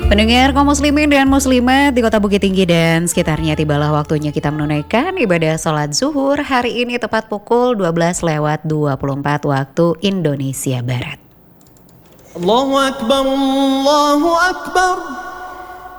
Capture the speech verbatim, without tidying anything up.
Pendengar kaum muslimin dan muslimat di kota Bukit Tinggi dan sekitarnya, tibalah waktunya kita menunaikan ibadah sholat zuhur hari ini tepat pukul dua belas lewat dua puluh empat waktu Indonesia Barat. Allahu Akbar, Allahu Akbar.